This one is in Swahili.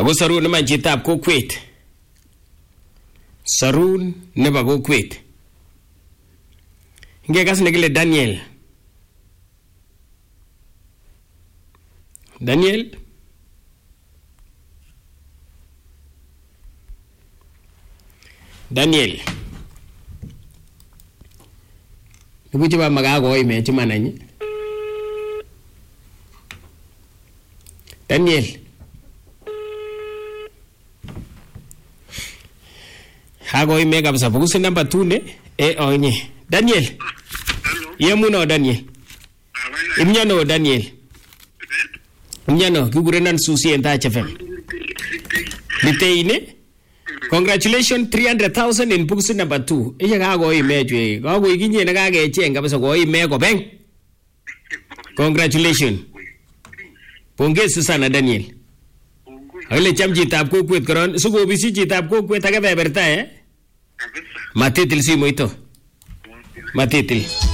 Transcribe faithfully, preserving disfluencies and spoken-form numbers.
Ako sarun naman chitab kokwet. Sarun nebo kokwet. Ngekas nekile Daniel. Daniel? Daniel. Nukuchi ba magagoi me chumananyi? Daniel. Hagoi me kabisa bukusi number two ne e onye. Daniel. Yemuno Daniel. Imnyano Daniel. Imnyano kigurenan susi enta H F M. Liteine. Congratulations three hundred thousand in bukusi number two. Iya kagoi me jwe. Kagoi kinye na kagecheng kabisa koi me ko beng. Congratulations. Pongezi sana Daniel. Ile cham chitab kokwet koron sikobisi chitab kokwet ake beberta eh. Matitil simo ito. Matitil.